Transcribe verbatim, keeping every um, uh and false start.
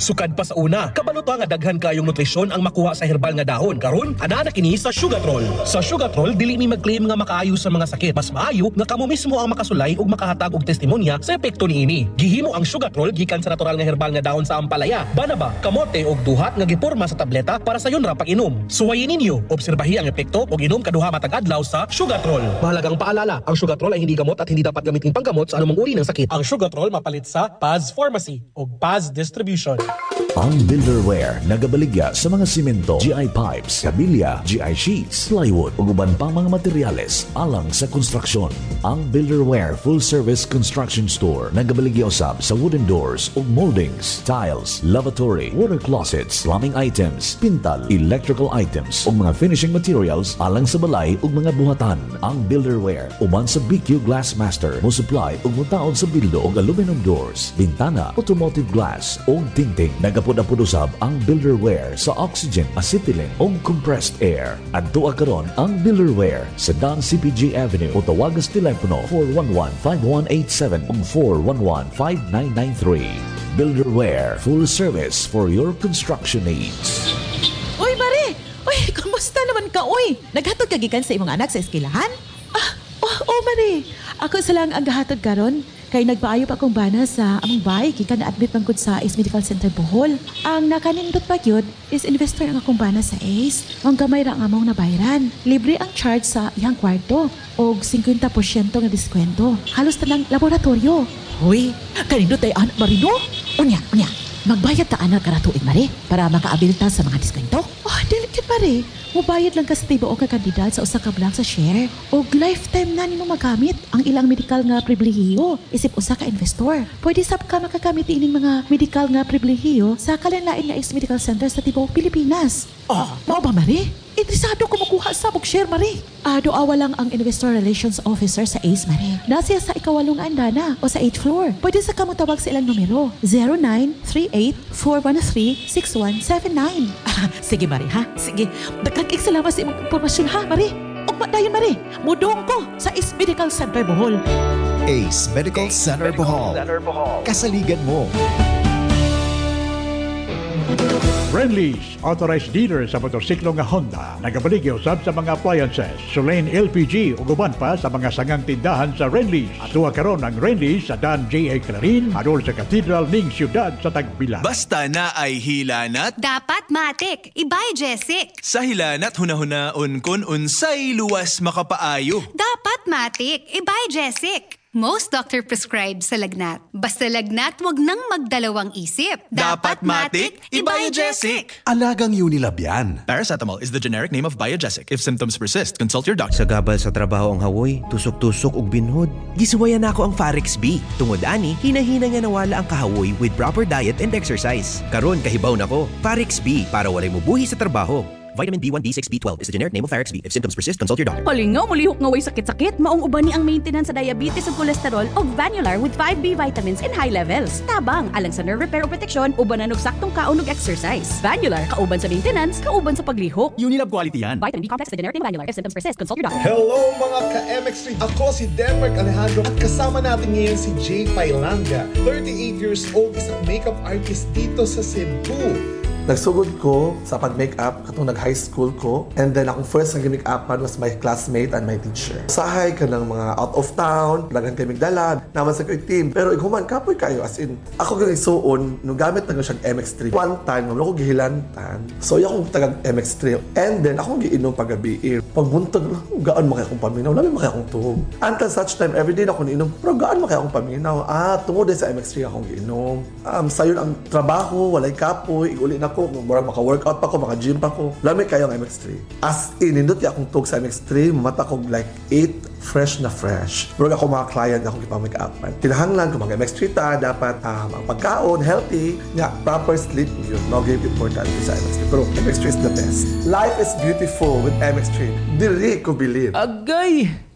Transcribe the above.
Sukad pa sa una, kabalo ta nga daghan kayong nutrisyon ang makuha sa herbal nga dahon. Karon, ana na kini sa Sugatrol. Sa Sugatrol, dili mi mag-claim nga makaayo sa mga sakit. Mas maayo nga kamo mismo ang makasulay ug makahatag og testimonya sa epekto niini. Gihimo ang Sugatrol gikan sa natural nga herbal nga dahon sa ampalaya, banaba, kamote ug duhat nga giporma sa tableta para sa yun ra pag-inom. Suwayin ninyo, obserbahi ang epekto ug inom kaduha matag adlaw sa Sugatrol. Mahalagang paalala, ang Sugatrol ay hindi gamot at hindi dapat gamitin panggamot sa anumang uri ng sakit. Ang Sugatrol mapalit sa Paz Pharmacy ug Paz Distribution. Ang Builderware nagabaligya sa mga simento, G I pipes, kabilya, G I sheets, plywood ug uban pang mga materyales alang sa konstruksyon. Ang Builderware Full Service Construction Store nagabaligya usab sa wooden doors ug moldings, tiles, lavatory, water closets, plumbing items, pintal, electrical items ug mga finishing materials alang sa balay ug mga buhatan. Ang Builderware uban sa B Q Glassmaster mo supply ug mutaod sa bildo ug aluminum doors, bintana, automotive glass ug tingting. Nagapod-apod usab ang Builderware sa oxygen, acetylene ug compressed air. Adto karon ang Builderware sa Dan C P G Avenue o tawagas telepono four one one, five one eight seven ug four one one, five nine nine three. Builderware, full service for your construction needs. Uy, Mare! Uy, kamusta naman ka, uy? Naghatod ka gikan sa imong anak sa eskwelahan? Ah, oh, oh, Mare. Ako sa lang ang gahatod karon. Kay nagpaayo pa akong bana sa among bahay gikan na-admit man gud sa Ace Medical Center Bohol. Ang nakanindot pa gyud is investor ang akong bana sa Ace. Ang gamay ra nga among nabayaran. Libre ang charge sa iyang kwarto og fifty percent nga diskwento. Halos tanang laboratorio. Hoy, kanindot ay anak marino? Unya, unya. Magbayad ta anak karatuig, Mare, para makaabil ta sa mga diskwento. Oh, delicate, Mare. Mubayad lang ka sa tibuok nga kandidat sa usa ka block sa share. O lifetime na nimo magamit ang ilang medical nga pribilehiyo isip usa ka investor. Pwede sab ka makagamit ining mga medical nga pribilehiyo sa kalinlain nga Ace Medical Center sa tibuok Pilipinas. Oh, mao ba, Mare? Interesado ko makuha sa bug share, Mare. Ah, doawa lang ang Investor Relations Officer sa Ace, Mare. Nasiya sa ikawalong andana o sa eighth floor. Pwede sa kamutawag sa ilang numero. zero nine three eight, four one three, six one seven nine. Ah, sige, Mare, ha? Sige. Dagdag salamat sa imong impormasyon, ha, Mare? Ugma dayon, Mare. Mudong ko sa Ace Medical Center Bohol. Ace Medical Center Bohol. Kasaligan mo. Renlease, authorized dealer sa motorsiklo nga Honda. Nagabaligya usab sa mga appliances, Soleil L P G ug uban pa sa mga sangang tindahan sa Renlease. Atuwa karon ang Renlease sa Dan J A Clarin, adol sa Cathedral ning siyudad sa Tagbilan. Basta na ay hilanat, dapat matik. Ibay Jessic. sa hilanat hunahunaon kun unsay luwas makapaayo. Dapat matik. Ibay Jessic. Most doctor prescribed sa lagnat. Basta lagnat, wag nang magdalawang isip. Dapat matik, Ibay-Jessic. Alagang Unilab yan. Paracetamol is the generic name of Biogesic. If symptoms persist, consult your doctor. Sa gabal sa trabaho ang hawoy, tusok-tusok ug binhod. Gisuwayan ako ang Farex B. Tungod ani, hinahina nga nawala ang kahawoy with proper diet and exercise. Karon kahibaw nako. Farex B para walay mubuhi sa trabaho. Vitamin B one, B six, B twelve is the generic name of Farex B. If symptoms persist, consult your doctor. Palingaw, mulihok nga way sakit-sakit. Maong uban ni ang maintenance sa diabetes ug cholesterol og Vanular with five B vitamins in high levels. Tabang, alang sa nerve repair o protection, ubanan og saktong kaon ug exercise. Vanular, kauban sa maintenance, kauban sa paglihok. Unilab quality yan. Vitamin B complex is the generic name of Vanular. If symptoms persist, consult your doctor. Hello mga ka-M X three! Ako si Denmark Alejandro at kasama natin ngayon si Jay Pailanga. thirty-eight years old, isang makeup artist dito sa Cebu. Nagsugod ko sa pag-makeup katong nag-high school ko, and then akong first na make-upan was my classmate and my teacher. Sahay ka ng mga out of town, lagan kay migdala, naman sa ko'y team. Pero iguman, kapoy kayo, as in, ako ganyan suon, nung gamit na siyang M X three. One time, nung ako gihilantan, so yung akong tagang M X three, and then akong giinom pag-gabi. Pagbuntag, gaan makaya akong paminaw, namin makaya akong tuhog. Until such time, everyday na ako niinom, pero gaan makaya akong paminaw. Ah, tungod din sa M X three akong giinom. Um, sayon ang trabaho, walay kapoy, iguli na ko, murag maka-workout pa ko, maka-gym pa ko. Lamig kayo ang M X three. As in, nindot ya akong tug sa M X three, mamata ko like eight, fresh na fresh. Murag ako mga client akong ipamake-upan. Kinahanglan ko mga M X three ta, dapat um, ang pagkaon, healthy, nga, proper sleep yun. No game important sa M X three. Pero M X three is the best. Life is beautiful with M X three. Dili ko bilib. Agay!